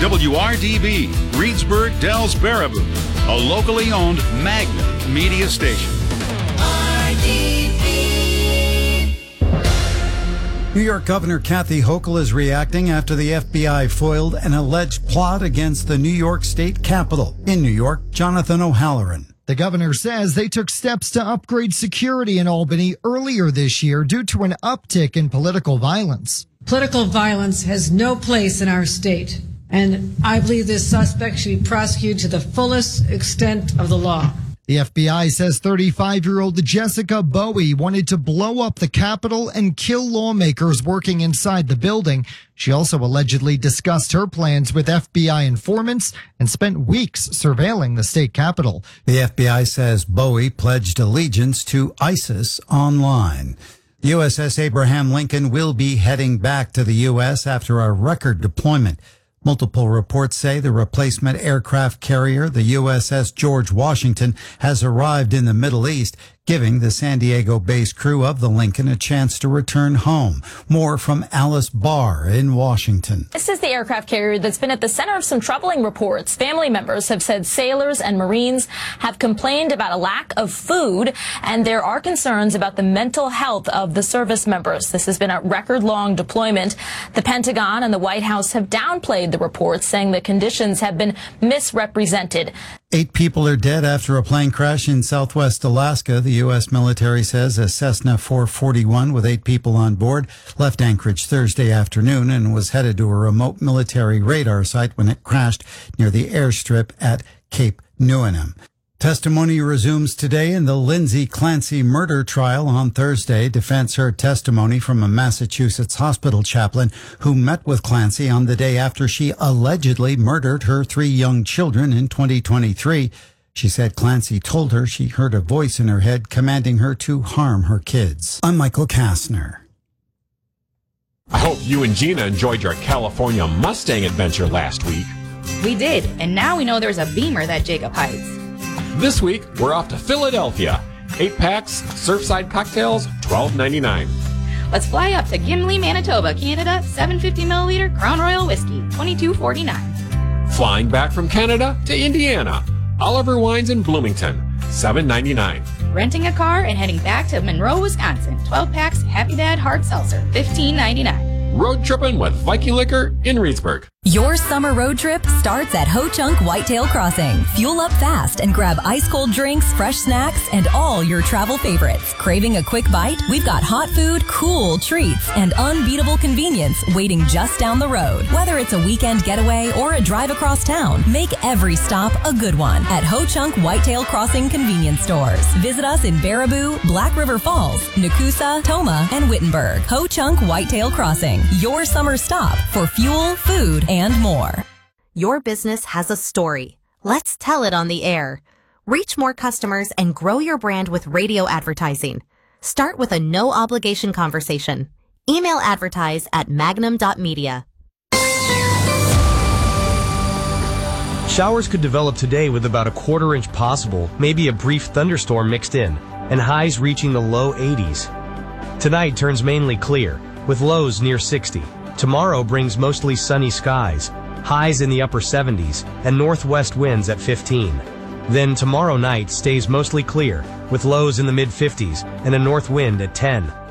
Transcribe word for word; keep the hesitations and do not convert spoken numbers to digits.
W R D B, Reedsburg, Dells, Baraboo, a locally owned Magnum media station. R D B. New York Governor Kathy Hochul is reacting after the F B I foiled an alleged plot against the New York State Capitol. In New York, Jonathan O'Halloran. The governor says they took steps to upgrade security in Albany earlier this year due to an uptick in political violence. Political violence has no place in our state, and I believe this suspect should be prosecuted to the fullest extent of the law. The F B I says thirty-five-year-old Jessica Bowie wanted to blow up the Capitol and kill lawmakers working inside the building. She also allegedly discussed her plans with F B I informants and spent weeks surveilling the state capitol. The F B I says Bowie pledged allegiance to ISIS online. The U S S Abraham Lincoln will be heading back to the U S after a record deployment. Multiple reports say the replacement aircraft carrier, the U S S George Washington, has arrived in the Middle East, giving the San Diego-based crew of the Lincoln a chance to return home. More from Alice Barr in Washington. This is the aircraft carrier that's been at the center of some troubling reports. Family members have said sailors and Marines have complained about a lack of food, and there are concerns about the mental health of the service members. This has been a record-long deployment. The Pentagon and the White House have downplayed the reports, saying the conditions have been misrepresented. Eight people are dead after a plane crash in southwest Alaska. The U S military says a Cessna four forty-one with eight people on board left Anchorage Thursday afternoon and was headed to a remote military radar site when it crashed near the airstrip at Cape Newenham. Testimony resumes today in the Lindsay Clancy murder trial on Thursday. Defense heard testimony from a Massachusetts hospital chaplain who met with Clancy on the day after she allegedly murdered her three young children in twenty twenty-three. She said Clancy told her she heard a voice in her head commanding her to harm her kids. I'm Michael Kastner. I hope you and Gina enjoyed your California Mustang adventure last week. We did, and now we know there's a Beamer that Jacob hides. This week, we're off to Philadelphia. Eight packs, Surfside cocktails, twelve ninety-nine. Let's fly up to Gimli, Manitoba, Canada, seven fifty milliliter Crown Royal Whiskey, twenty-two forty-nine. Flying back from Canada to Indiana. Oliver Wines in Bloomington, seven ninety-nine. Renting a car and heading back to Monroe, Wisconsin, twelve packs Happy Dad Hard Seltzer, fifteen ninety-nine. Road tripping with Viking Liquor in Reedsburg. Your summer road trip starts at Ho Chunk Whitetail Crossing. Fuel up fast and grab ice-cold drinks, fresh snacks, and all your travel favorites. Craving a quick bite? We've got hot food, cool treats, and unbeatable convenience waiting just down the road. Whether it's a weekend getaway or a drive across town, make every stop a good one at Ho Chunk Whitetail Crossing convenience stores. Visit us in Baraboo, Black River Falls, Nakusa, Toma, and Wittenberg. Ho Chunk Whitetail Crossing, your summer stop for fuel, food, and more. Your business has a story. Let's tell it on the air. Reach more customers and grow your brand with radio advertising. Start with a no-obligation conversation. Email advertise at magnum dot media. Showers could develop today with about a quarter inch possible, maybe a brief thunderstorm mixed in, and highs reaching the low eighties. Tonight turns mainly clear, with lows near sixty. Tomorrow brings mostly sunny skies, highs in the upper seventies, and northwest winds at fifteen. Then tomorrow night stays mostly clear, with lows in the mid fifties and a north wind at ten.